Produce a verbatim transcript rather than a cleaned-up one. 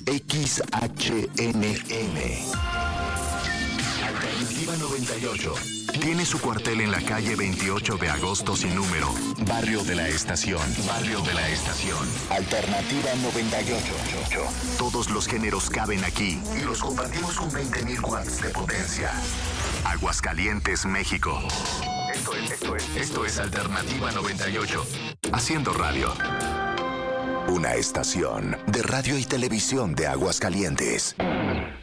X H N M. Alternativa noventa y ocho. Tiene su cuartel en la calle veintiocho de agosto sin número. Barrio de la Estación. Barrio de la Estación. Alternativa noventa y ocho. Todos los géneros caben aquí y los compartimos con veinte mil watts de potencia. Aguascalientes, México. Esto es, esto es, esto es Alternativa noventa y ocho. Haciendo radio. Una estación de radio y televisión de Aguascalientes.